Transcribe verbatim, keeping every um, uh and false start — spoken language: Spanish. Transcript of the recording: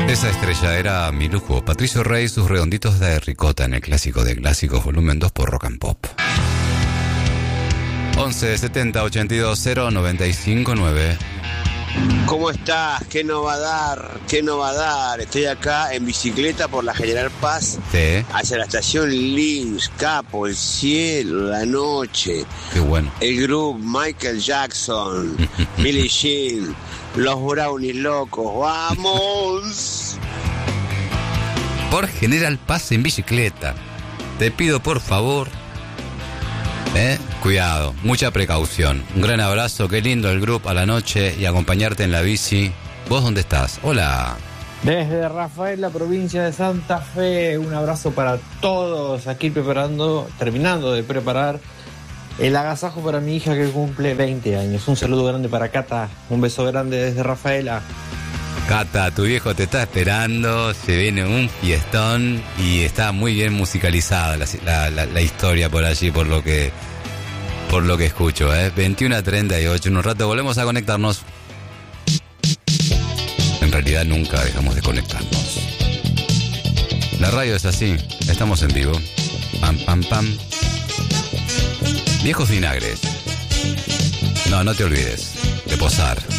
Esa estrella era mi lujo. Patricio Rey y sus redonditos de ricota en el clásico de clásicos volumen dos por Rock and Pop. once setenta ochenta y dos cero noventa y cinco nueve. ¿Cómo estás? ¿Qué no va a dar? ¿Qué no va a dar? Estoy acá en bicicleta por la General Paz, sí, hacia la estación Lynch, Capo, el cielo, la noche. Qué bueno. El grupo Michael Jackson, Billie Jean, los Brownies locos. ¡Vamos! Por General Paz en bicicleta. Te pido por favor, ¿eh? Cuidado, mucha precaución. Un gran abrazo, qué lindo el grupo a la noche y acompañarte en la bici. ¿Vos dónde estás? Hola. Desde Rafael, la provincia de Santa Fe, un abrazo para todos. Aquí preparando, terminando de preparar el agasajo para mi hija que cumple veinte años. Un saludo grande para Cata, un beso grande desde Rafaela. Cata, tu viejo te está esperando, se viene un fiestón y está muy bien musicalizada la, la, la, la historia por allí, por lo que por lo que escucho, ¿eh? veintiuno a treinta y ocho, en un rato volvemos a conectarnos. En realidad nunca dejamos de conectarnos. La radio es así, estamos en vivo. Pam, pam, pam. Viejos vinagres. No, no te olvides de posar.